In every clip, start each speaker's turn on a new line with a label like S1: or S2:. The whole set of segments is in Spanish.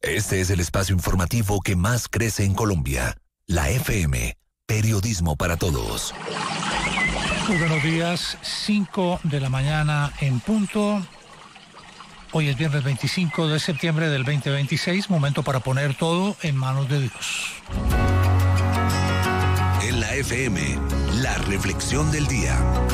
S1: Este es el espacio informativo que más crece en Colombia. La FM, periodismo para todos.
S2: Muy buenos días, 5 de la mañana en punto. Hoy es viernes 25 de septiembre del 2026, momento para poner todo en manos de Dios.
S1: En la FM, la reflexión del día.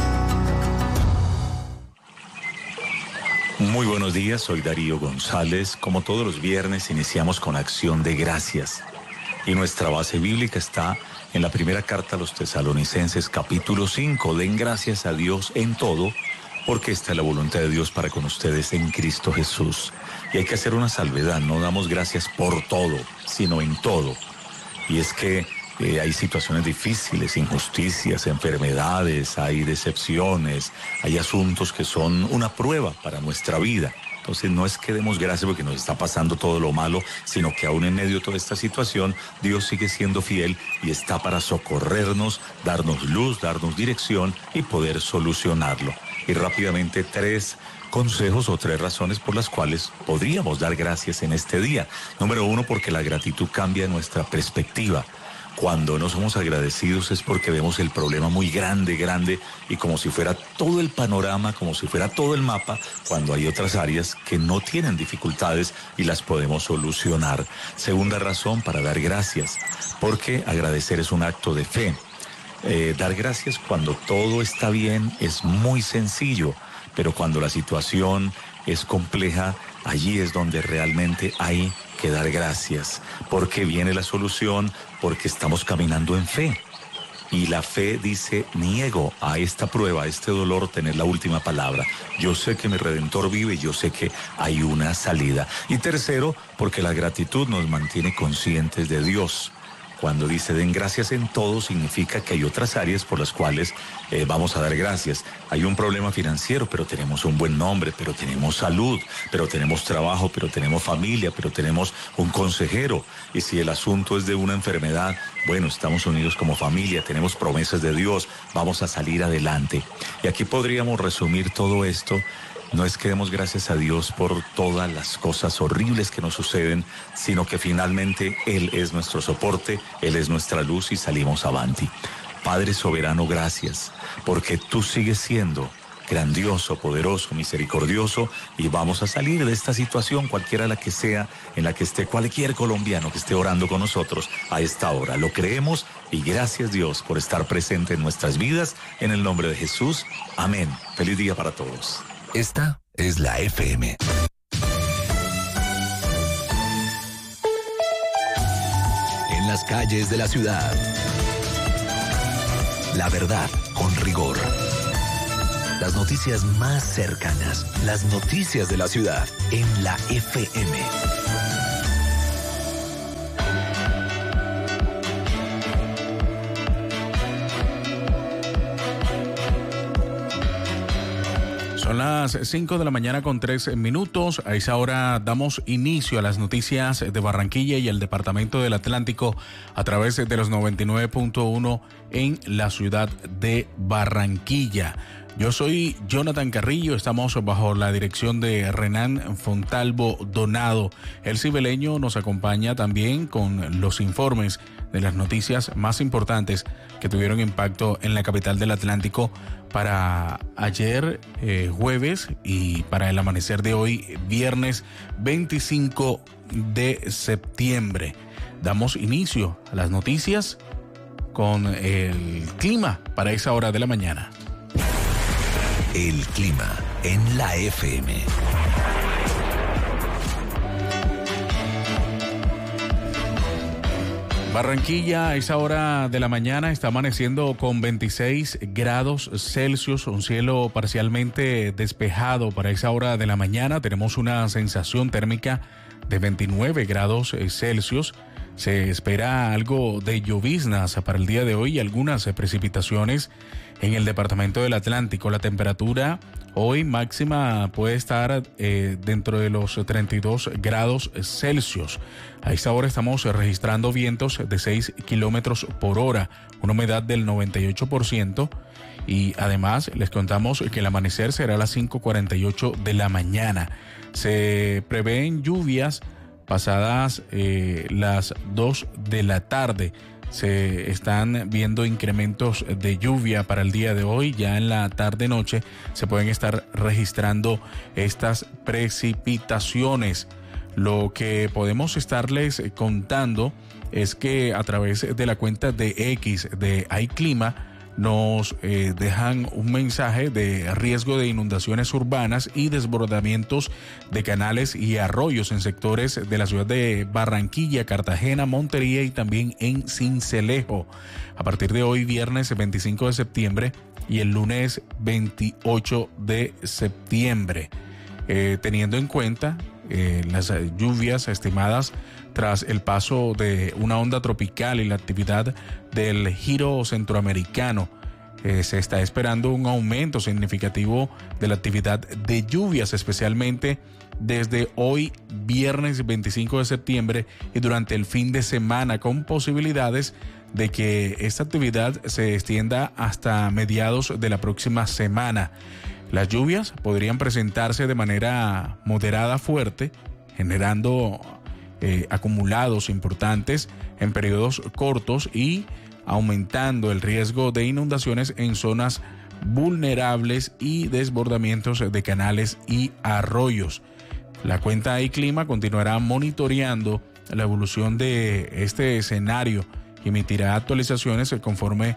S3: Muy buenos días, soy Darío González. Como todos los viernes, iniciamos con acción de gracias. Y nuestra base bíblica está en la primera carta a los Tesalonicenses, capítulo 5. Den gracias a Dios en todo, porque esta es la voluntad de Dios para con ustedes en Cristo Jesús. Y hay que hacer una salvedad, no damos gracias por todo, sino en todo. Y es que hay situaciones difíciles, injusticias, enfermedades, hay decepciones, hay asuntos que son una prueba para nuestra vida. Entonces no es que demos gracias porque nos está pasando todo lo malo, sino que aún en medio de toda esta situación, Dios sigue siendo fiel y está para socorrernos, darnos luz, darnos dirección y poder solucionarlo. Y rápidamente 3 consejos o 3 razones por las cuales podríamos dar gracias en este día. Número 1, porque la gratitud cambia nuestra perspectiva. Cuando no somos agradecidos es porque vemos el problema muy grande y como si fuera todo el panorama, como si fuera todo el mapa, cuando hay otras áreas que no tienen dificultades y las podemos solucionar. Segunda razón para dar gracias, porque agradecer es un acto de fe. Dar gracias cuando todo está bien es muy sencillo, pero cuando la situación es compleja, allí es donde realmente hay que dar gracias, porque viene la solución, porque estamos caminando en fe. Y la fe dice, niego a esta prueba, a este dolor, tener la última palabra. Yo sé que mi Redentor vive, yo sé que hay una salida. Y tercero, porque la gratitud nos mantiene conscientes de Dios. Cuando dice den gracias en todo, significa que hay otras áreas por las cuales vamos a dar gracias. Hay un problema financiero, pero tenemos un buen nombre, pero tenemos salud, pero tenemos trabajo, pero tenemos familia, pero tenemos un consejero. Y si el asunto es de una enfermedad, bueno, estamos unidos como familia, tenemos promesas de Dios, vamos a salir adelante. Y aquí podríamos resumir todo esto. No es que demos gracias a Dios por todas las cosas horribles que nos suceden, sino que finalmente Él es nuestro soporte, Él es nuestra luz y salimos avanti. Padre soberano, gracias, porque tú sigues siendo grandioso, poderoso, misericordioso, y vamos a salir de esta situación, cualquiera la que sea, en la que esté cualquier colombiano que esté orando con nosotros a esta hora. Lo creemos y gracias Dios por estar presente en nuestras vidas, en el nombre de Jesús. Amén. Feliz día para todos.
S1: Esta es la FM. En las calles de la ciudad. La verdad con rigor. Las noticias más cercanas. Las noticias de la ciudad en la FM.
S4: Son las 5 de la mañana con 3 minutos. A esa hora damos inicio a las noticias de Barranquilla y el Departamento del Atlántico a través de los 99.1 en la ciudad de Barranquilla. Yo soy Jonathan Carrillo, estamos bajo la dirección de Renan Fontalvo Donado. El cibeleño nos acompaña también con los informes de las noticias más importantes que tuvieron impacto en la capital del Atlántico para ayer jueves y para el amanecer de hoy viernes 25 de septiembre. Damos inicio a las noticias con el clima para esa hora de la mañana.
S1: El clima en la FM.
S4: Barranquilla a esa hora de la mañana está amaneciendo con 26 grados Celsius, un cielo parcialmente despejado para esa hora de la mañana. Tenemos una sensación térmica de 29 grados Celsius. Se espera algo de lloviznas para el día de hoy y algunas precipitaciones en el departamento del Atlántico. La temperatura hoy máxima puede estar dentro de los 32 grados Celsius. A esta hora estamos registrando vientos de 6 kilómetros por hora, una humedad del 98%. Y además les contamos que el amanecer será a las 5:48 de la mañana. Se prevén lluvias pasadas las 2 de la tarde. Se están viendo incrementos de lluvia para el día de hoy. Ya en la tarde-noche se pueden estar registrando estas precipitaciones. Lo que podemos estarles contando es que a través de la cuenta de X de iClima nos dejan un mensaje de riesgo de inundaciones urbanas y desbordamientos de canales y arroyos en sectores de la ciudad de Barranquilla, Cartagena, Montería y también en Sincelejo. A partir de hoy, viernes 25 de septiembre y el lunes 28 de septiembre. Teniendo en cuenta las lluvias estimadas tras el paso de una onda tropical y la actividad del giro centroamericano, se está esperando un aumento significativo de la actividad de lluvias, especialmente desde hoy viernes 25 de septiembre y durante el fin de semana, con posibilidades de que esta actividad se extienda hasta mediados de la próxima semana. Las lluvias podrían presentarse de manera moderada fuerte, generando acumulados importantes en periodos cortos y aumentando el riesgo de inundaciones en zonas vulnerables y desbordamientos de canales y arroyos. La cuenta iClima continuará monitoreando la evolución de este escenario y emitirá actualizaciones conforme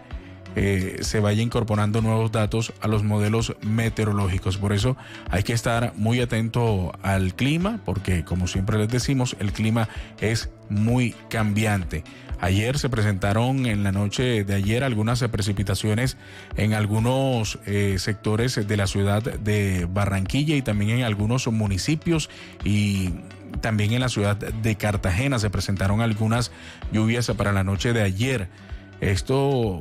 S4: se vaya incorporando nuevos datos a los modelos meteorológicos. Por eso hay que estar muy atento al clima, porque como siempre les decimos, el clima es muy cambiante. Ayer se presentaron en la noche de ayer algunas precipitaciones en algunos sectores de la ciudad de Barranquilla y también en algunos municipios, y también en la ciudad de Cartagena se presentaron algunas lluvias para la noche de ayer. Esto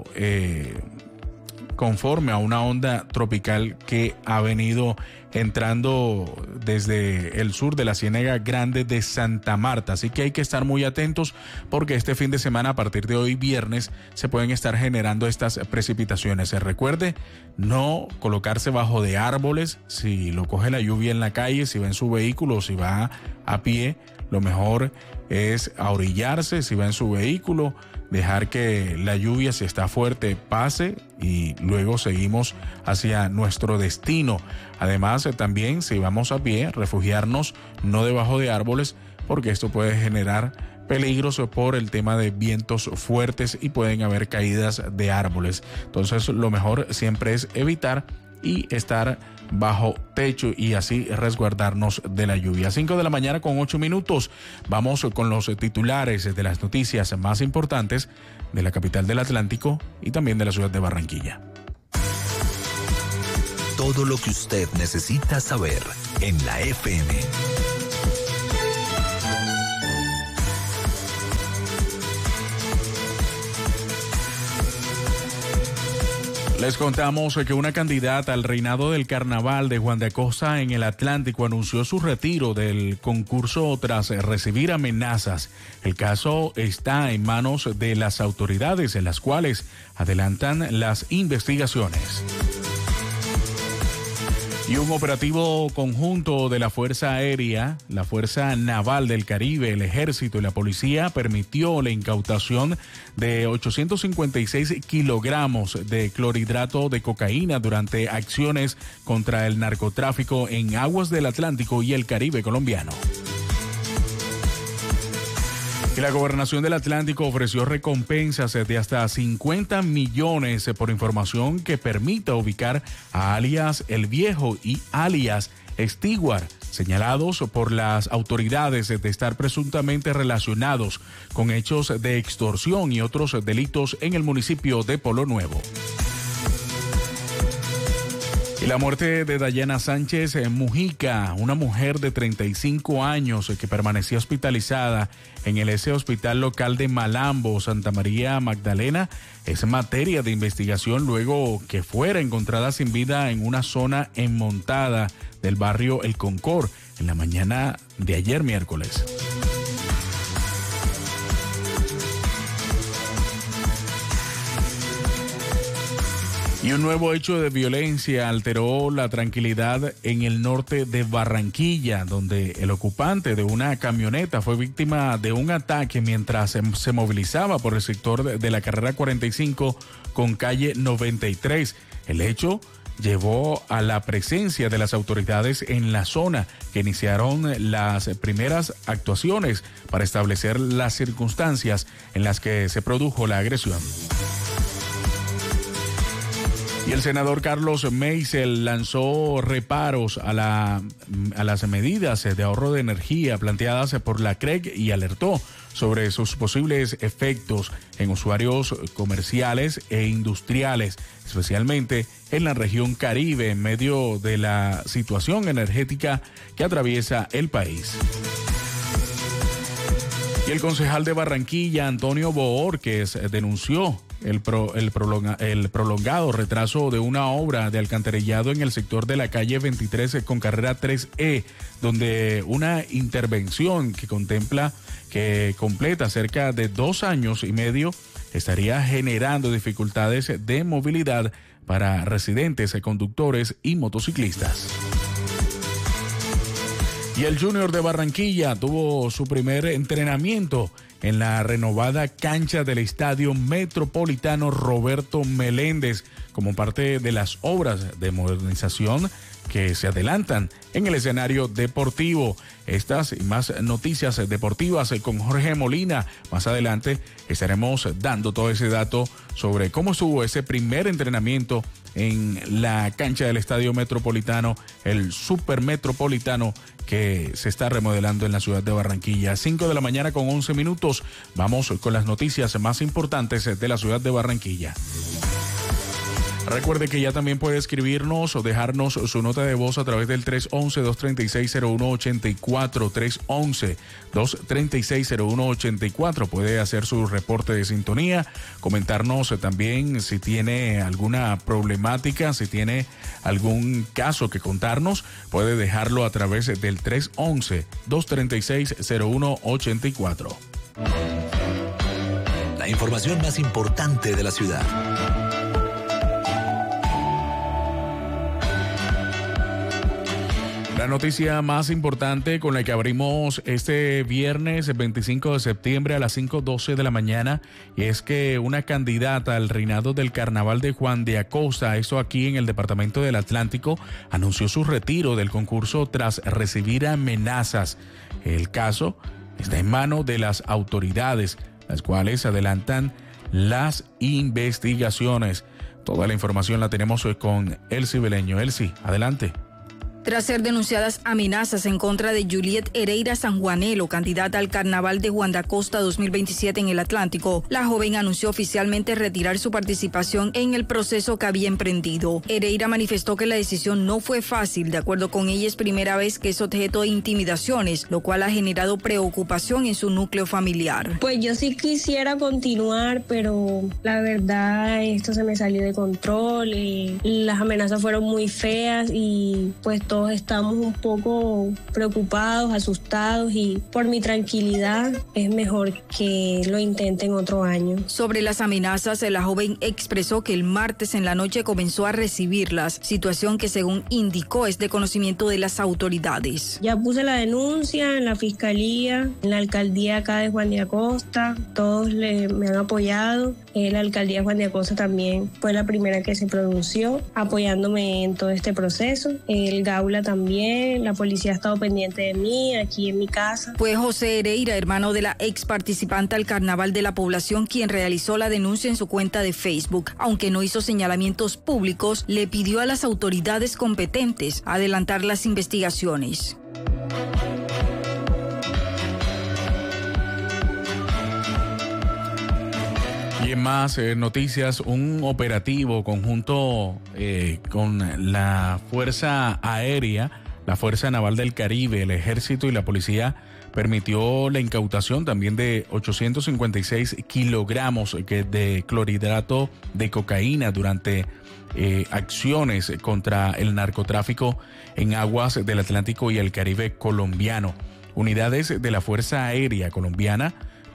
S4: conforme a una onda tropical que ha venido entrando desde el sur de la Ciénaga Grande de Santa Marta. Así que hay que estar muy atentos, porque este fin de semana, a partir de hoy viernes, se pueden estar generando estas precipitaciones. Se recuerde no colocarse bajo de árboles si lo coge la lluvia en la calle, si va en su vehículo o si va a pie. Lo mejor es ahorillarse si va en su vehículo, dejar que la lluvia, si está fuerte, pase y luego seguimos hacia nuestro destino. Además, también si vamos a pie, refugiarnos no debajo de árboles, porque esto puede generar peligros por el tema de vientos fuertes y pueden haber caídas de árboles. Entonces, lo mejor siempre es evitar y estar bajo techo y así resguardarnos de la lluvia. 5 de la mañana con 8 minutos. Vamos con los titulares de las noticias más importantes de la capital del Atlántico y también de la ciudad de Barranquilla.
S1: Todo lo que usted necesita saber en la FM.
S4: Les contamos que una candidata al reinado del carnaval de Juan de Acosta en el Atlántico anunció su retiro del concurso tras recibir amenazas. El caso está en manos de las autoridades, en las cuales adelantan las investigaciones. Y un operativo conjunto de la Fuerza Aérea, la Fuerza Naval del Caribe, el Ejército y la Policía permitió la incautación de 856 kilogramos de clorhidrato de cocaína durante acciones contra el narcotráfico en aguas del Atlántico y el Caribe colombiano. Y la Gobernación del Atlántico ofreció recompensas de hasta 50 millones por información que permita ubicar a alias El Viejo y alias Stewart, señalados por las autoridades de estar presuntamente relacionados con hechos de extorsión y otros delitos en el municipio de Polo Nuevo. Y la muerte de Dayana Sánchez Mujica, una mujer de 35 años que permanecía hospitalizada en el S Hospital Local de Malambo, Santa María Magdalena, es materia de investigación luego que fuera encontrada sin vida en una zona enmontada del barrio El Concord en la mañana de ayer miércoles. Y un nuevo hecho de violencia alteró la tranquilidad en el norte de Barranquilla, donde el ocupante de una camioneta fue víctima de un ataque mientras se movilizaba por el sector de la carrera 45 con calle 93. El hecho llevó a la presencia de las autoridades en la zona, que iniciaron las primeras actuaciones para establecer las circunstancias en las que se produjo la agresión. Y el senador Carlos Meisel lanzó reparos a las medidas de ahorro de energía planteadas por la CREG y alertó sobre sus posibles efectos en usuarios comerciales e industriales, especialmente en la región Caribe, en medio de la situación energética que atraviesa el país. Y el concejal de Barranquilla, Antonio Bohórquez, denunció el prolongado retraso de una obra de alcantarillado en el sector de la calle 23 con carrera 3E, donde una intervención que completa cerca de 2 años y medio estaría generando dificultades de movilidad para residentes, conductores y motociclistas. Y el Junior de Barranquilla tuvo su primer entrenamiento en la renovada cancha del Estadio Metropolitano Roberto Meléndez, como parte de las obras de modernización que se adelantan en el escenario deportivo. Estas y más noticias deportivas con Jorge Molina. Más adelante estaremos dando todo ese dato sobre cómo estuvo ese primer entrenamiento en la cancha del Estadio Metropolitano, el Super Metropolitano, que se está remodelando en la ciudad de Barranquilla. 5 de la mañana con 11 minutos. Vamos con las noticias más importantes de la ciudad de Barranquilla. Recuerde que ya también puede escribirnos o dejarnos su nota de voz a través del 311-236-0184, 311-236-0184. Puede hacer su reporte de sintonía, comentarnos también si tiene alguna problemática, si tiene algún caso que contarnos, puede dejarlo a través del 311-236-0184.
S1: La información más importante de la ciudad.
S4: La noticia más importante con la que abrimos este viernes 25 de septiembre a las 5:12 de la mañana, y es que una candidata al reinado del Carnaval de Juan de Acosta, esto aquí en el departamento del Atlántico, anunció su retiro del concurso tras recibir amenazas. El caso está en manos de las autoridades, las cuales adelantan las investigaciones. Toda la información la tenemos hoy con Elsie Beleño. Elsie, adelante.
S5: Tras ser denunciadas amenazas en contra de Juliet Hereira Sanjuanelo, candidata al Carnaval de Juan de Acosta 2027 en el Atlántico, la joven anunció oficialmente retirar su participación en el proceso que había emprendido. Hereira manifestó que la decisión no fue fácil. De acuerdo con ella, es primera vez que es objeto de intimidaciones, lo cual ha generado preocupación en su núcleo familiar.
S6: Pues yo sí quisiera continuar, pero la verdad esto se me salió de control. Las amenazas fueron muy feas y pues todos estamos un poco preocupados, asustados, y por mi tranquilidad es mejor que lo intenten otro año.
S5: Sobre las amenazas, la joven expresó que el martes en la noche comenzó a recibirlas, situación que según indicó es de conocimiento de las autoridades.
S6: Ya puse la denuncia en la fiscalía, en la alcaldía acá de Juan de Acosta, todos me han apoyado. La alcaldía de Juan de Acosta también fue la primera que se pronunció, apoyándome en todo este proceso. El Gaula también, la policía ha estado pendiente de mí aquí en mi casa.
S5: Fue José Hereira, hermano de la ex participante al Carnaval de la Población, quien realizó la denuncia en su cuenta de Facebook. Aunque no hizo señalamientos públicos, le pidió a las autoridades competentes adelantar las investigaciones.
S4: Y en más noticias, un operativo conjunto con la Fuerza Aérea, la Fuerza Naval del Caribe, el Ejército y la Policía permitió la incautación también de 856 kilogramos de clorhidrato de cocaína durante acciones contra el narcotráfico en aguas del Atlántico y el Caribe colombiano. Unidades de la Fuerza Aérea colombiana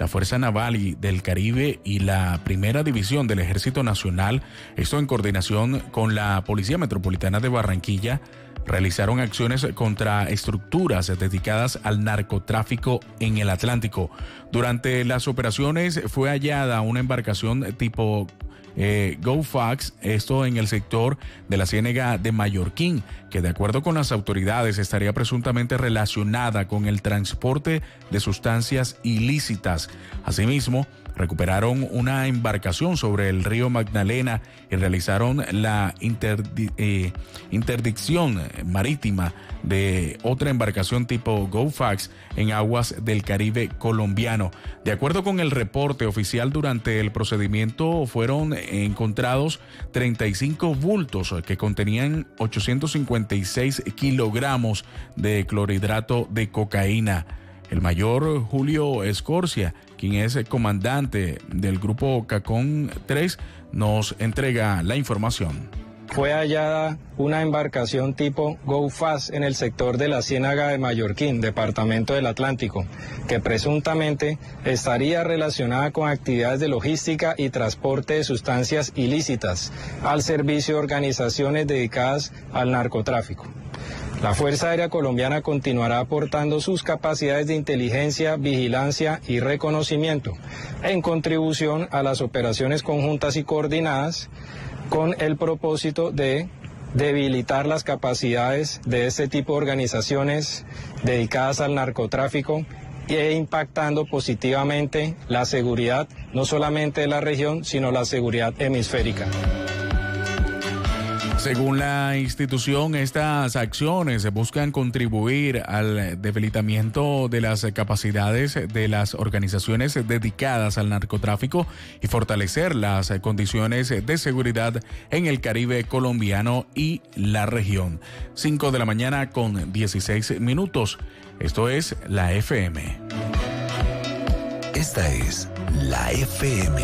S4: la Fuerza Naval del Caribe y la Primera División del Ejército Nacional, esto en coordinación con la Policía Metropolitana de Barranquilla, realizaron acciones contra estructuras dedicadas al narcotráfico en el Atlántico. Durante las operaciones fue hallada una embarcación tipo GoFax, esto en el sector de la Ciénaga de Mallorquín, que de acuerdo con las autoridades estaría presuntamente relacionada con el transporte de sustancias ilícitas. Asimismo, recuperaron una embarcación sobre el río Magdalena y realizaron la interdicción marítima de otra embarcación tipo GoFax en aguas del Caribe colombiano. De acuerdo con el reporte oficial, durante el procedimiento fueron encontrados 35 bultos que contenían 856 kilogramos de clorhidrato de cocaína. El mayor Julio Escorcia, quien es el comandante del grupo Cacón 3, nos entrega la información.
S7: Fue hallada una embarcación tipo GoFast en el sector de la Ciénaga de Mallorquín, departamento del Atlántico, que presuntamente estaría relacionada con actividades de logística y transporte de sustancias ilícitas al servicio de organizaciones dedicadas al narcotráfico. La Fuerza Aérea Colombiana continuará aportando sus capacidades de inteligencia, vigilancia y reconocimiento en contribución a las operaciones conjuntas y coordinadas con el propósito de debilitar las capacidades de este tipo de organizaciones dedicadas al narcotráfico e impactando positivamente la seguridad no solamente de la región, sino la seguridad hemisférica.
S4: Según la institución, estas acciones buscan contribuir al debilitamiento de las capacidades de las organizaciones dedicadas al narcotráfico y fortalecer las condiciones de seguridad en el Caribe colombiano y la región. 5 de la mañana con 16 minutos. Esto es la FM.
S1: Esta es la FM.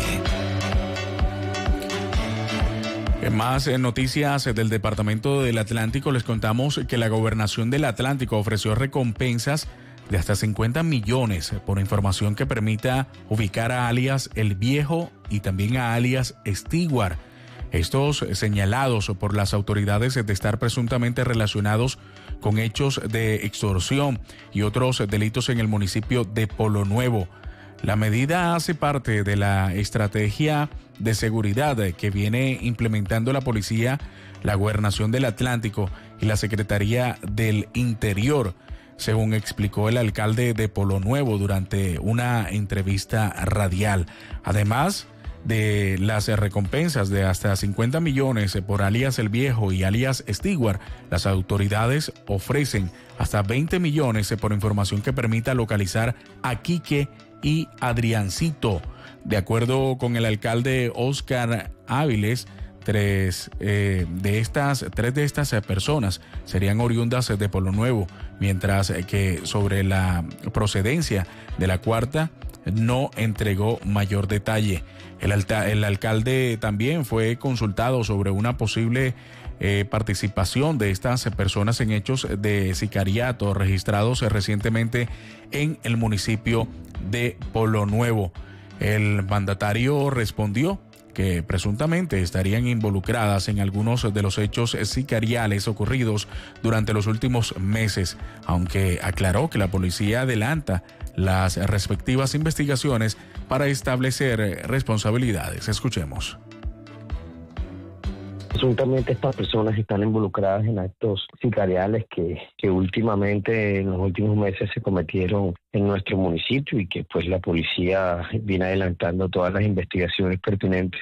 S4: En más noticias del Departamento del Atlántico, les contamos que la Gobernación del Atlántico ofreció recompensas de hasta 50 millones por información que permita ubicar a alias El Viejo y también a alias Stewart. Estos señalados por las autoridades de estar presuntamente relacionados con hechos de extorsión y otros delitos en el municipio de Polo Nuevo. La medida hace parte de la estrategia de seguridad que viene implementando la policía, la Gobernación del Atlántico y la Secretaría del Interior, según explicó el alcalde de Polo Nuevo durante una entrevista radial. Además de las recompensas de hasta 50 millones por alias El Viejo y alias Stewart, las autoridades ofrecen hasta 20 millones por información que permita localizar a Quique y Adriancito. De acuerdo con el alcalde Oscar Áviles, tres de estas personas serían oriundas de Polo Nuevo, mientras que sobre la procedencia de la cuarta no entregó mayor detalle. El alcalde también fue consultado sobre una posible participación de estas personas en hechos de sicariato registrados recientemente en el municipio de Polo Nuevo. El mandatario respondió que presuntamente estarían involucradas en algunos de los hechos sicariales ocurridos durante los últimos meses, aunque aclaró que la policía adelanta las respectivas investigaciones para establecer responsabilidades. Escuchemos.
S8: Presuntamente estas personas están involucradas en actos sicariales que últimamente, en los últimos meses, se cometieron en nuestro municipio y que pues la policía viene adelantando todas las investigaciones pertinentes.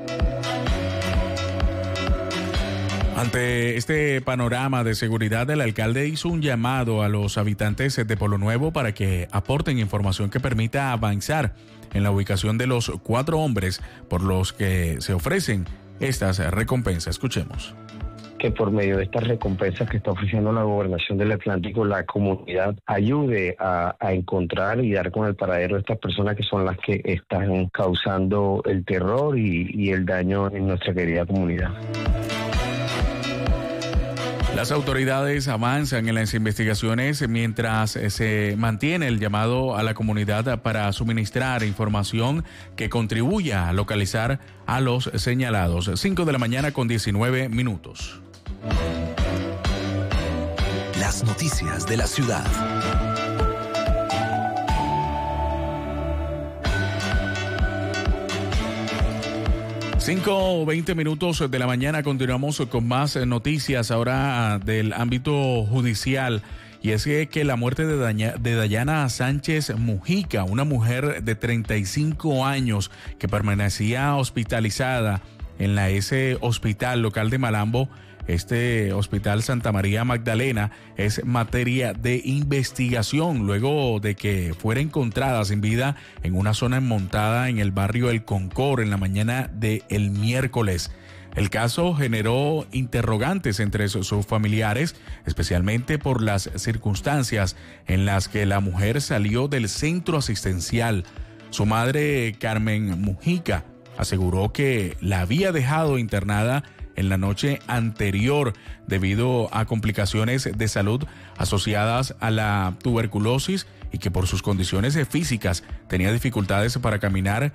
S4: Ante este panorama de seguridad, el alcalde hizo un llamado a los habitantes de Polo Nuevo para que aporten información que permita avanzar en la ubicación de los 4 hombres por los que se ofrecen estas recompensas. Escuchemos.
S8: Que por medio de estas recompensas que está ofreciendo la Gobernación del Atlántico, la comunidad ayude a encontrar y dar con el paradero de estas personas que son las que están causando el terror y el daño en nuestra querida comunidad.
S4: Las autoridades avanzan en las investigaciones mientras se mantiene el llamado a la comunidad para suministrar información que contribuya a localizar a los señalados. 5 de la mañana con 19 minutos.
S1: Las noticias de la ciudad.
S4: 5:20 minutos de la mañana, continuamos con más noticias ahora del ámbito judicial. Y es que la muerte de Dayana Sánchez Mujica, una mujer de 35 años que permanecía hospitalizada en la S Hospital local de Malambo, este Hospital Santa María Magdalena, es materia de investigación luego de que fuera encontrada sin vida en una zona montada en el barrio El Concord en la mañana del miércoles. El caso generó interrogantes entre sus familiares, especialmente por las circunstancias en las que la mujer salió del centro asistencial. Su madre, Carmen Mujica, aseguró que la había dejado internada en la noche anterior debido a complicaciones de salud asociadas a la tuberculosis y que por sus condiciones físicas tenía dificultades para caminar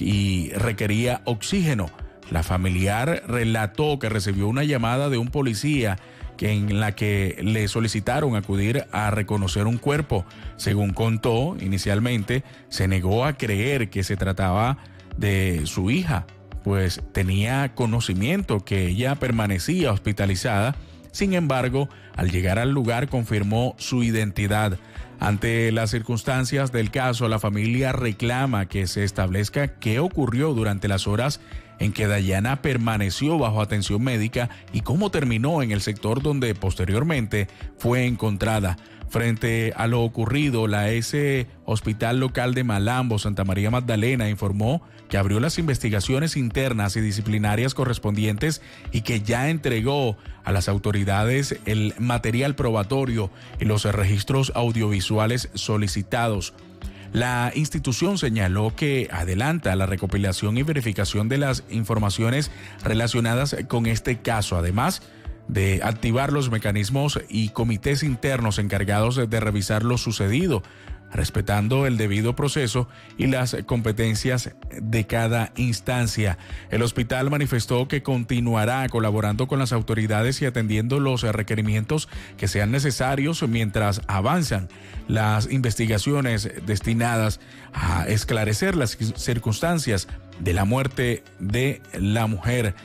S4: y requería oxígeno. La familiar relató que recibió una llamada de un policía en la que le solicitaron acudir a reconocer un cuerpo. Según contó, inicialmente se negó a creer que se trataba de su hija, pues tenía conocimiento que ella permanecía hospitalizada. Sin embargo, al llegar al lugar confirmó su identidad. Ante las circunstancias del caso, la familia reclama que se establezca qué ocurrió durante las horas en que Dayana permaneció bajo atención médica y cómo terminó en el sector donde posteriormente fue encontrada. Frente a lo ocurrido, la S Hospital local de Malambo, Santa María Magdalena, informó que abrió las investigaciones internas y disciplinarias correspondientes y que ya entregó a las autoridades el material probatorio y los registros audiovisuales solicitados. La institución señaló que adelanta la recopilación y verificación de las informaciones relacionadas con este caso, además de activar los mecanismos y comités internos encargados de revisar lo sucedido, respetando el debido proceso y las competencias de cada instancia. El hospital manifestó que continuará colaborando con las autoridades y atendiendo los requerimientos que sean necesarios mientras avanzan las investigaciones destinadas a esclarecer las circunstancias de la muerte de la mujer,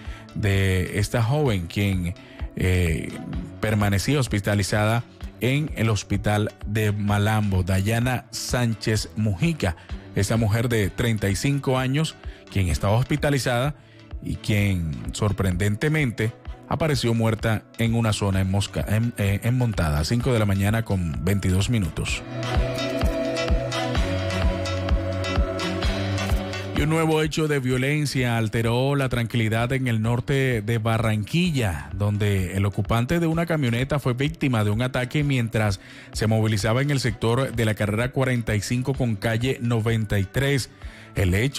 S4: de esta joven quien permanecía hospitalizada en el hospital de Malambo, Dayana Sánchez Mujica, esta mujer de 35 años, quien estaba hospitalizada y quien sorprendentemente apareció muerta en una zona montada. 5 de la mañana con 22 minutos. Y un nuevo hecho de violencia alteró la tranquilidad en el norte de Barranquilla, donde el ocupante de una camioneta fue víctima de un ataque mientras se movilizaba en el sector de la carrera 45 con calle 93. El hecho